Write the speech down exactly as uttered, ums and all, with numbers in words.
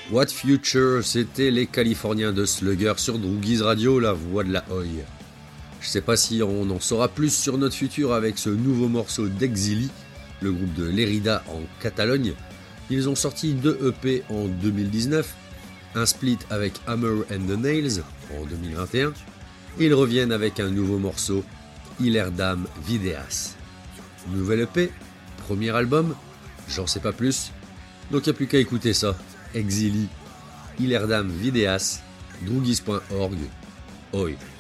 What Future, c'était les Californiens de Slugger sur Droogies Radio, la voix de la Oi. Je sais pas si on en saura plus sur notre futur avec ce nouveau morceau d'Exili, le groupe de Lérida en Catalogne. Ils ont sorti deux E P en deux mille dix-neuf, un split avec Hammer and the Nails en deux mille vingt et un, et ils reviennent avec un nouveau morceau, Hilerdam Videas. Nouvelle E P, premier album, j'en sais pas plus, donc y a plus qu'à écouter ça. Exili, Hilerdam Videas, droogies point org, oi.